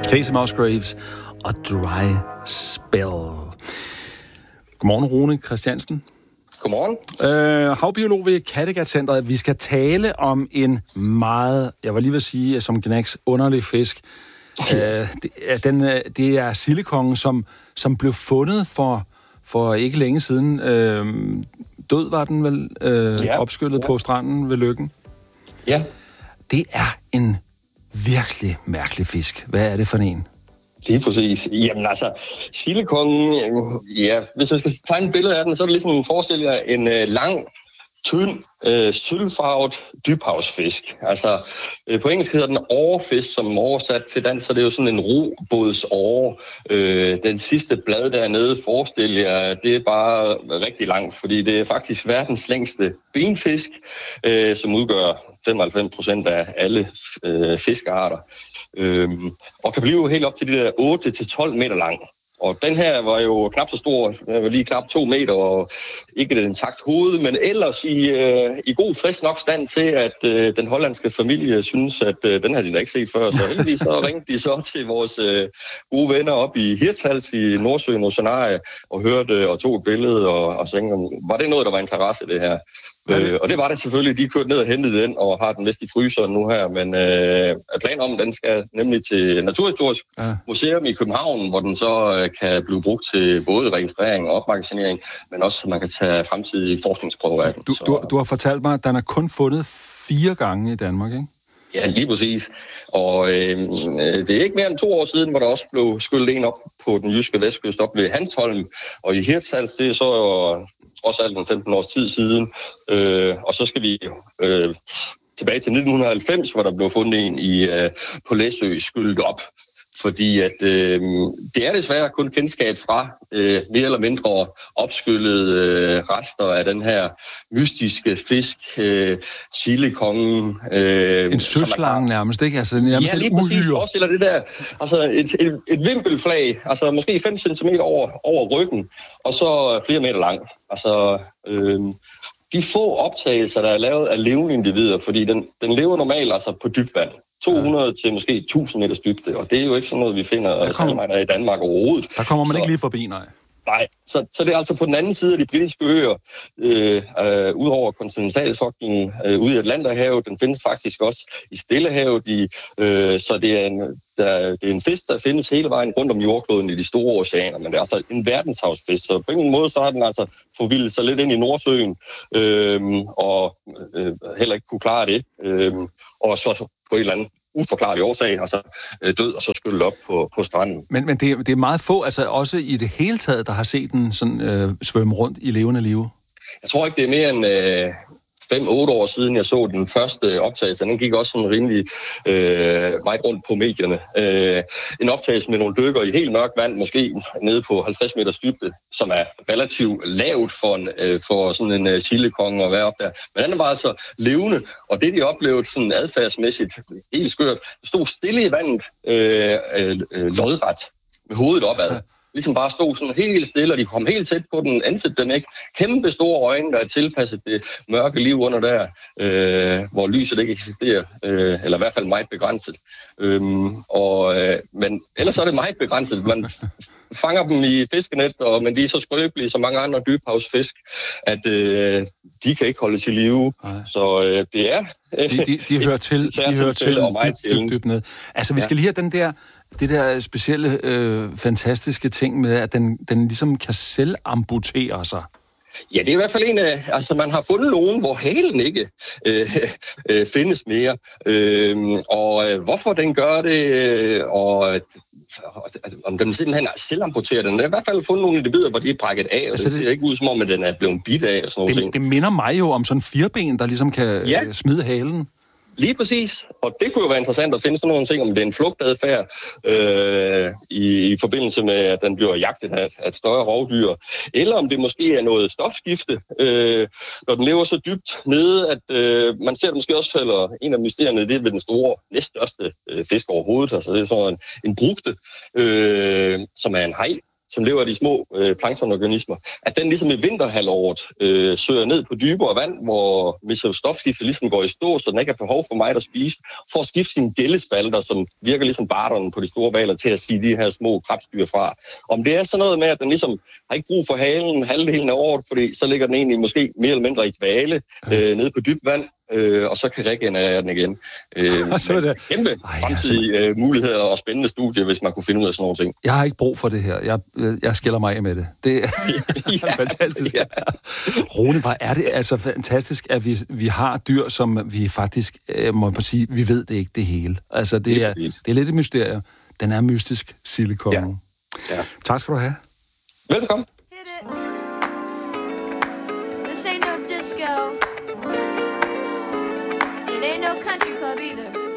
Casey Musgraves og Dry Spell. Godmorgen, Rune Christiansen. Godmorgen. Havbiolog ved Kattegat-centret. Vi skal tale om en meget, jeg var lige ved at sige, som Gnacks underlig fisk. Det er sildekongen, som blev fundet for ikke længe siden. Død var den vel, opskyllet på stranden ved Løkken. Ja. Det er en virkelig mærkelig fisk. Hvad er det for en? Lige præcis. Jamen altså, sildekongen, ja, hvis jeg skal tegne et billede af den, så er det ligesom, forestil jer en lang, tynd, sølvfarvet dybhavsfisk. Altså, på engelsk hedder den årefisk, som oversat til dansk, så det er jo sådan en robådsåre. Den sidste blad dernede, forestil jer, det er bare rigtig langt, fordi det er faktisk verdens længste benfisk, som udgør 95% af alle fiskearter, og kan blive helt op til de der 8-12 meter lang. Og den her var jo knap så stor, den var lige knap 2 meter, og ikke et intakt hoved, men ellers i god frisk nok stand til, at den hollandske familie synes, at den havde de da ikke set før. Så heldigvis så ringte de så til vores gode venner op i Hirtshals i Nordsøen og Scenarie, og hørte og tog et billede, og tænkte, var det noget, der var interesse i det her? Og det var det selvfølgelig. De kørte ned og hentede den, og har den vist i fryseren nu her, men planen om, den skal nemlig til Naturhistorisk Museum i København, hvor den så kan blive brugt til både registrering og opmagasinering, men også, så man kan tage fremtidige forskningsprøver af den. Du har fortalt mig, at den er kun fundet 4 gange i Danmark, ikke? Ja, lige præcis. Og det er ikke mere end 2 år siden, hvor der også blev skyllet en op på den jyske vestkyst op ved Hanstholm, og i Hirtshals, det er så trods alt 15 års tid siden. Og så skal vi tilbage til 1990, hvor der blev fundet en på Læsø skyllet op. Fordi at det er desværre kun kendskab fra mere eller mindre opskyllede rester af den her mystiske fisk, sildekongen. En søslange nærmest, ikke? Altså, nærmest ja, lige præcis. Forestiller det der. Altså et vimpelflag, altså måske 5 cm over ryggen, og så flere meter lang. Altså de få optagelser, der er lavet af levende individer, fordi den lever normalt altså på dybt vand. 200 til måske 1000 meters dybde, og det er jo ikke sådan noget, vi finder salmejder i Danmark overhovedet. Der kommer man ikke lige forbi, nej. Nej, så det er altså på den anden side af de britiske øer, ud over kontinentalsoklen, ude i Atlanterhavet. Den findes faktisk også i Stillehavet, så det er en fisk, der findes hele vejen rundt om jordkloden i de store oceaner, men det er altså en verdenshavsfisk, så på en måde så har den altså forvildet sig lidt ind i Nordsøen, og heller ikke kunne klare det, og så på et eller andet uforklarlig årsag, altså død og så skyllet op på stranden. Men det er meget få, altså også i det hele taget, der har set den sådan svømme rundt i levende live? Jeg tror ikke, det er mere end 5-8 år siden, jeg så den første optagelse. Den gik også sådan rimelig meget rundt på medierne. En optagelse med nogle dykker i helt mørkt vand, måske nede på 50 meters dybde, som er relativt lavt for sådan en sildekonge at være op der. Men den er bare altså levende, og det de oplevede sådan adfærdsmæssigt helt skørt. Stod stille i vandet, lodret, med hovedet opad. Ligesom bare stod sådan helt stille, og de kom helt tæt på den, ansætte den ikke. Kæmpe store øjne, der er tilpasset det mørke liv under der, hvor lyset ikke eksisterer, eller i hvert fald meget begrænset. Men ellers er det meget begrænset. Man fanger dem i fiskenet, men de er så skrøbelige som mange andre dybhavsfisk, at de kan ikke holdes i live. Så det er... De hører til og meget dybt ned. Altså, vi skal lige have det der specielle, fantastiske ting med, at den ligesom kan selv amputere sig. Ja, det er i hvert fald en af... Altså, man har fundet nogen, hvor halen ikke findes mere. Og hvorfor den gør det, og om den simpelthen selvamputerer den. Der er i hvert fald fundet nogle individer, hvor de er brækket af, og altså, det ser ikke ud som om, at den er blevet bidt af og sådan noget ting. Det minder mig jo om sådan en firben, der ligesom kan smide halen. Lige præcis, og det kunne jo være interessant at finde sådan nogle ting, om det er en flugtadfærd i forbindelse med, at den bliver jagtet af et større rovdyr, eller om det måske er noget stofskifte, når den lever så dybt nede, at man ser det måske også falder en af mysterierne, det er ved den store, næststørste fisk overhovedet, altså det er sådan en brugte, som er en haj. som lever af de små planktonorganismer, at den ligesom i vinterhalvåret søger ned på dybere vand, hvor mesostofskiftet ligesom går i stå, så den ikke har behov for meget at spise, for at skifte sine gællespalter, som virker ligesom barterne på de store hvaler, til at sige de her små krebsdyr fra. Om det er sådan noget med, at den ligesom har ikke brug for halen halvdelen af året, fordi så ligger den egentlig måske mere eller mindre i dvale nede på dybt vand, og så kan regenerere den igen. Så er det kæmpe fremtidige muligheder og spændende studier, hvis man kunne finde ud af sådan nogle ting. Jeg har ikke brug for det her. Jeg skiller mig af med det. Det er fantastisk. Ja. Rune, hvor er det altså fantastisk, at vi har dyr, som vi faktisk, må man sige, vi ved det ikke det hele. Altså, det er lidt et mysterie. Den er mystisk, sildekongen. Ja. Ja. Tak skal du have. Velkommen. This ain't no disco. It ain't no country club either.